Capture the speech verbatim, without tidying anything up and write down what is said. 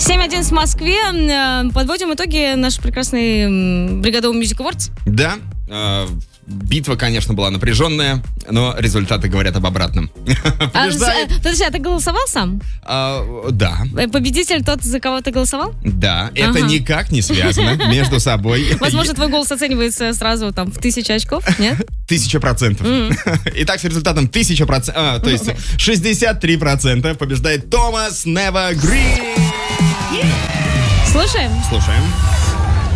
семь один в Москве. Подводим итоги нашей прекрасной бригады Music Awards. Да. Битва, конечно, была напряженная, но результаты говорят об обратном. А, подожди, а ты голосовал сам? А, да. Победитель тот, за кого ты голосовал? Да, это ага. никак не связано между собой. Возможно, твой голос оценивается сразу там в тысячу очков, нет? Тысяча процентов. Mm. Итак, с результатом тысяча процентов, а, то есть шестьдесят три процента побеждает Томас Нева Грин. Слушаем. Слушаем.